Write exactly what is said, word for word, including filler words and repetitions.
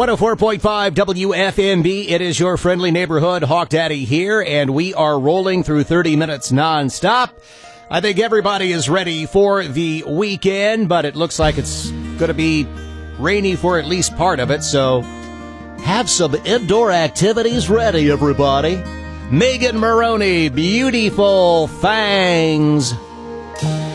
one oh four point five W F M B. It is your friendly neighborhood Hawk Daddy here, and we are rolling through thirty minutes nonstop. I think everybody is ready for the weekend, but it looks like it's going to be rainy for at least part of it, so have some indoor activities ready, everybody. Megan Moroney, Beautiful Fangs.